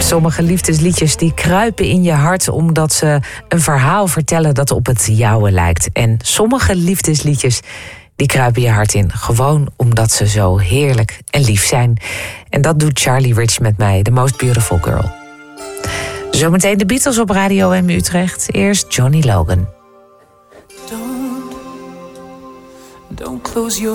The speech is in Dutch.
Sommige liefdesliedjes die kruipen in je hart omdat ze een verhaal vertellen dat op het jouwe lijkt. En sommige liefdesliedjes die kruipen je hart in gewoon omdat ze zo heerlijk en lief zijn. En dat doet Charlie Rich met mij, The Most Beautiful Girl. Zometeen de Beatles op Radio M Utrecht. Eerst Johnny Logan. Don't close your